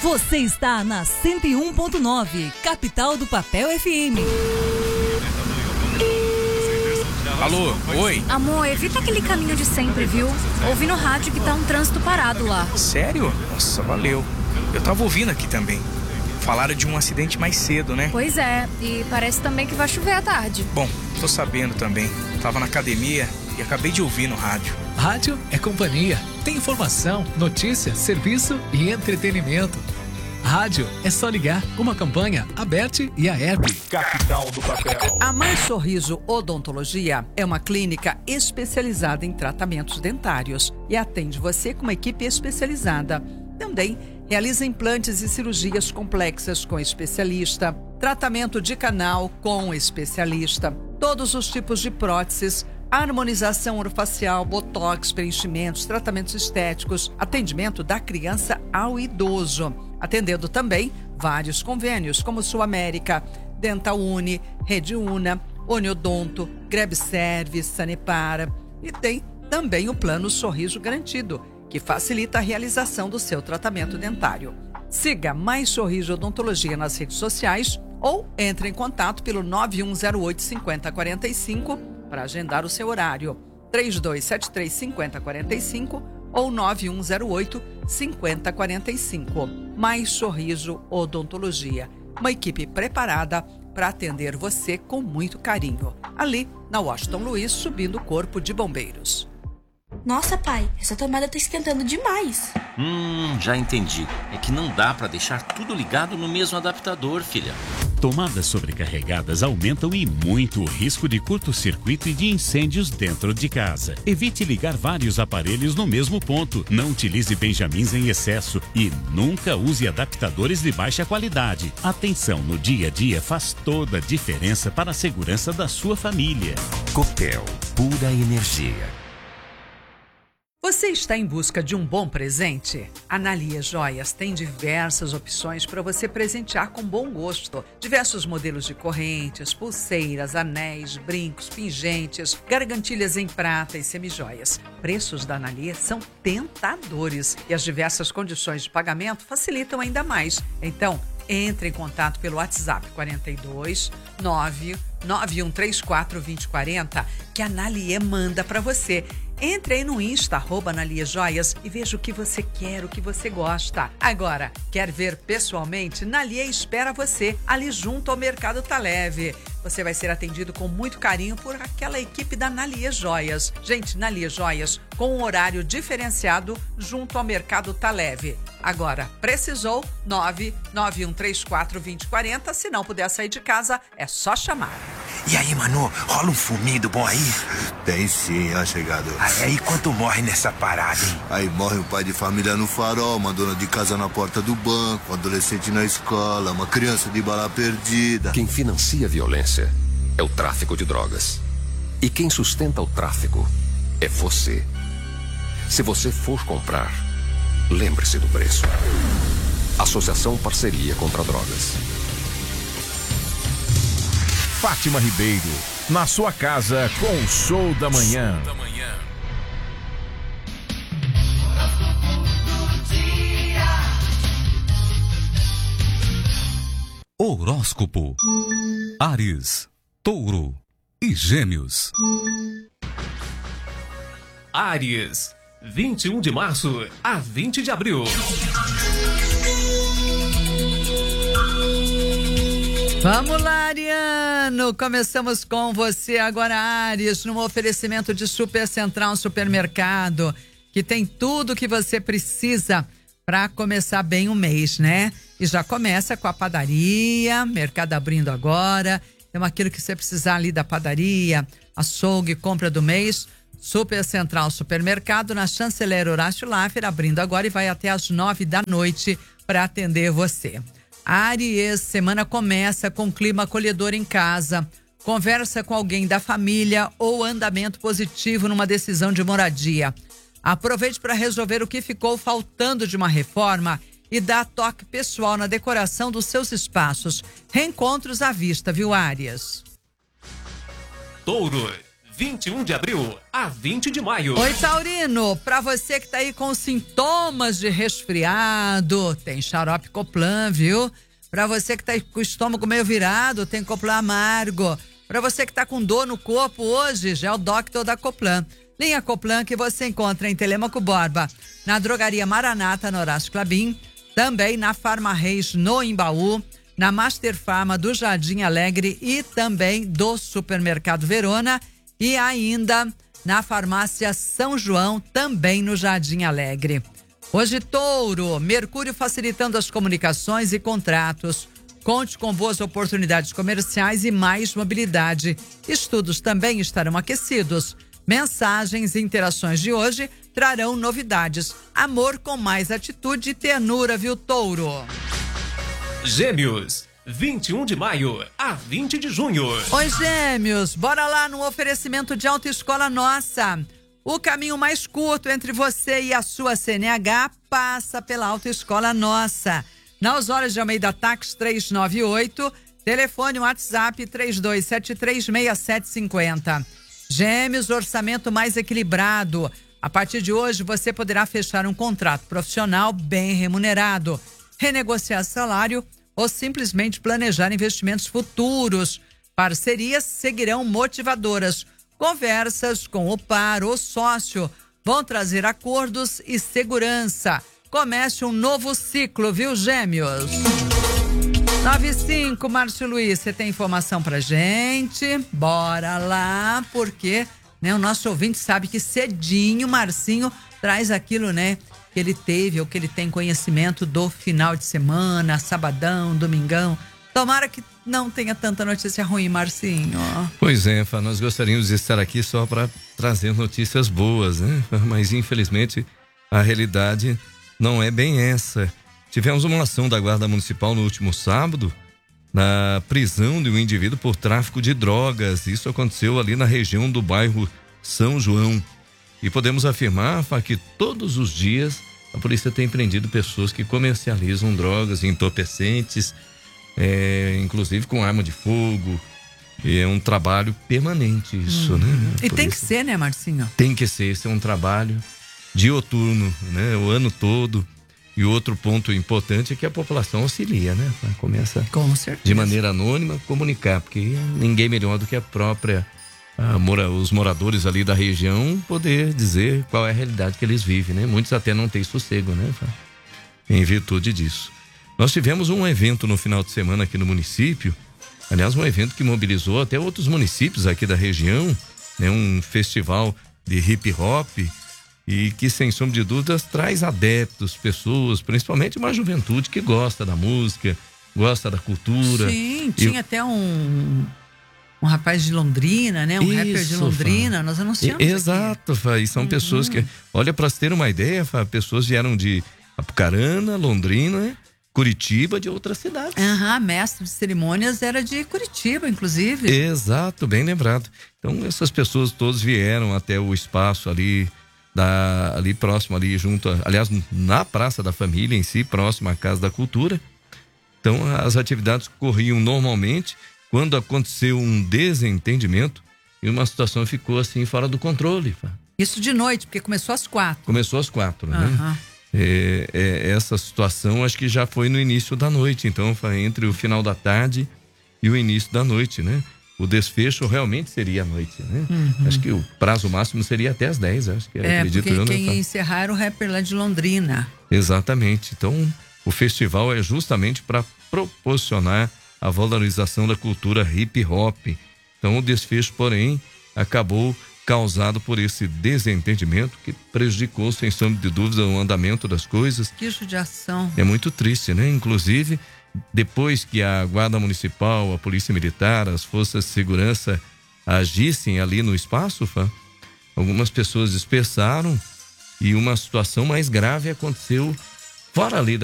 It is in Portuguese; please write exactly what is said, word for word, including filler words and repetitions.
Você está na cento e um ponto nove, Capital do Papel F M. Alô, oi. Amor, evita aquele caminho de sempre, viu? Ouvi no rádio que tá um trânsito parado lá. Sério? Nossa, valeu. Eu tava ouvindo aqui também. Falaram de um acidente mais cedo, né? Pois é, e parece também que vai chover à tarde. Bom, tô sabendo também. Tava na academia e acabei de ouvir no rádio. Rádio é companhia. Tem informação, notícia, serviço e entretenimento. Rádio é só ligar. Uma campanha aberta e a Herb. Capital do Papel. A Mais Sorriso Odontologia é uma clínica especializada em tratamentos dentários e atende você com uma equipe especializada. Também realiza implantes e cirurgias complexas com especialista, tratamento de canal com especialista, todos os tipos de próteses, harmonização orofacial, botox, preenchimentos, tratamentos estéticos, atendimento da criança ao idoso. Atendendo também vários convênios, como Sul América, Dental Uni, Rede Una, Oniodonto, Grab Service, Sanepara. E tem também o Plano Sorriso Garantido, que facilita a realização do seu tratamento dentário. Siga Mais Sorriso Odontologia nas redes sociais ou entre em contato pelo nove um zero oito, cinco zero quatro cinco para agendar o seu horário. três dois sete três, cinco zero quatro cinco ou nove um zero oito, cinco zero quatro cinco. Mais Sorriso Odontologia. Uma equipe preparada para atender você com muito carinho. Ali, na Washington Luiz, subindo o Corpo de Bombeiros. Nossa, pai, essa tomada tá esquentando demais. Hum, já entendi. É que não dá pra deixar tudo ligado no mesmo adaptador, filha. Tomadas sobrecarregadas aumentam e muito o risco de curto-circuito e de incêndios dentro de casa. Evite ligar vários aparelhos no mesmo ponto. Não utilize benjamins em excesso e nunca use adaptadores de baixa qualidade. Atenção no dia a dia faz toda a diferença para a segurança da sua família. Copel, pura energia. Você está em busca de um bom presente? A Analia Joias tem diversas opções para você presentear com bom gosto. Diversos modelos de correntes, pulseiras, anéis, brincos, pingentes, gargantilhas em prata e semijoias. Preços da Analia são tentadores e as diversas condições de pagamento facilitam ainda mais. Então, entre em contato pelo WhatsApp quarenta e dois, nove nove um três quatro, dois zero quatro zero que a Analia manda para você. Entre aí no Insta, arroba Analia Joias e veja o que você quer, o que você gosta. Agora, quer ver pessoalmente? Analia espera você ali junto ao Mercado Tá Leve. Você vai ser atendido com muito carinho por aquela equipe da Analia Joias. Gente, Analia Joias com um horário diferenciado junto ao Mercado Tá Leve. Agora, precisou? nove nove um três quatro, dois zero quatro zero. Se não puder sair de casa, é só chamar. E aí, mano, rola um fumido bom aí? Tem sim, ó, chegado. Aí, quanto morre nessa parada, hein? Aí morre um pai de família no farol, uma dona de casa na porta do banco, um adolescente na escola, uma criança de bala perdida. Quem financia a violência é o tráfico de drogas. E quem sustenta o tráfico é você. Se você for comprar, lembre-se do preço. Associação Parceria contra Drogas. Fátima Ribeiro, na sua casa com o Show da Manhã. Show da Manhã. Horóscopo. Áries, Touro e Gêmeos. Áries, vinte e um de março a vinte de abril. Vamos lá, Ariano! Começamos com você agora, Áries, num oferecimento de Super Central Supermercado, que tem tudo o que você precisa para começar bem o mês, né? E já começa com a padaria, mercado abrindo agora, tem aquilo que você precisar ali da padaria, açougue, compra do mês, Super Central Supermercado, na Chanceler Horácio Laffer, abrindo agora e vai até às nove da noite para atender você. Áries, semana começa com clima acolhedor em casa. Conversa com alguém da família ou andamento positivo numa decisão de moradia. Aproveite para resolver o que ficou faltando de uma reforma e dá toque pessoal na decoração dos seus espaços. Reencontros à vista, viu, Áries? Touro, vinte e um de abril a vinte de maio. Oi, Taurino, pra você que tá aí com sintomas de resfriado, tem xarope Coplan, viu? Pra você que tá aí com o estômago meio virado, tem Coplan Amargo. Pra você que tá com dor no corpo hoje, já é o Doctor da Coplan. Linha Coplan que você encontra em Telêmaco Borba, na Drogaria Maranata, no Horácio Clabim, também na Farma Reis, no Imbaú, na Master Farma do Jardim Alegre e também do Supermercado Verona e ainda na Farmácia São João, também no Jardim Alegre. Hoje, Touro, Mercúrio facilitando as comunicações e contratos. Conte com boas oportunidades comerciais e mais mobilidade. Estudos também estarão aquecidos. Mensagens e interações de hoje trarão novidades. Amor com mais atitude e ternura, viu, Touro? Gêmeos, vinte e um de maio a vinte de junho. Oi, Gêmeos, bora lá no oferecimento de Autoescola Nossa. O caminho mais curto entre você e a sua C N H passa pela Autoescola Nossa. Na Osório de Almeida Táxi trezentos e noventa e oito, telefone WhatsApp três dois sete três, seis sete cinco zero. Gêmeos, orçamento mais equilibrado. A partir de hoje você poderá fechar um contrato profissional bem remunerado, renegociar salário ou simplesmente planejar investimentos futuros. Parcerias seguirão motivadoras. Conversas com o par ou sócio vão trazer acordos e segurança. Comece um novo ciclo, viu, Gêmeos? nove e cinco, Márcio Luiz, você tem informação pra gente? Bora lá, porque né, o nosso ouvinte sabe que cedinho Marcinho traz aquilo, né, que ele teve ou que ele tem conhecimento do final de semana, sabadão, domingão. Tomara que não tenha tanta notícia ruim, Marcinho. Pois é, Fá, nós gostaríamos de estar aqui só para trazer notícias boas, né? Mas infelizmente a realidade não é bem essa. Tivemos uma ação da Guarda Municipal no último sábado na prisão de um indivíduo por tráfico de drogas. Isso aconteceu ali na região do bairro São João. E podemos afirmar, Fá, que todos os dias a polícia tem prendido pessoas que comercializam drogas, entorpecentes, É, inclusive com arma de fogo. E é um trabalho permanente isso, hum. né? E tem que ser, né, Marcinho? Tem que ser, esse é um trabalho dioturno, né? O ano todo. E outro ponto importante é que a população auxilia, né? Começa com certeza, de maneira anônima comunicar, porque ninguém melhor do que a própria a mora, os moradores ali da região poder dizer qual é a realidade que eles vivem, né? Muitos até não têm sossego, né? Em virtude disso. Nós tivemos um evento no final de semana aqui no município, aliás, um evento que mobilizou até outros municípios aqui da região, né? Um festival de hip hop e que, sem sombra de dúvidas, traz adeptos, pessoas, principalmente uma juventude que gosta da música, gosta da cultura. Sim, tinha e... até um... um rapaz de Londrina, né? Um Isso, rapper de Londrina, Fá. Nós anunciamos e, Exato, Fá, e são uhum. pessoas que... Olha, para se ter uma ideia, Fá, pessoas vieram de Apucarana, Londrina, né? Curitiba, de outras cidades. Aham, mestre de cerimônias era de Curitiba, inclusive. Exato, bem lembrado. Então, essas pessoas todas vieram até o espaço ali, da, ali próximo, ali junto, a, aliás, na Praça da Família em si, próximo à Casa da Cultura. Então, as atividades corriam normalmente. Quando aconteceu um desentendimento e uma situação ficou assim, fora do controle. Isso de noite, porque começou às quatro. Começou às quatro, uhum. né? É, é, essa situação acho que já foi no início da noite, então foi entre o final da tarde e o início da noite, né? O desfecho realmente seria à noite, né? Uhum. Acho que o prazo máximo seria até às dez, acho que é, acredito porque eu. Quem ia encerrar era o rapper lá de Londrina. Exatamente, então o festival é justamente para proporcionar a valorização da cultura hip hop. Então o desfecho, porém, acabou causado por esse desentendimento que prejudicou, sem sombra de dúvida, o andamento das coisas. Que judiação. É muito triste, né? Inclusive, depois que a Guarda Municipal, a Polícia Militar, as Forças de Segurança agissem ali no espaço, Fá, algumas pessoas dispersaram e uma situação mais grave aconteceu fora ali da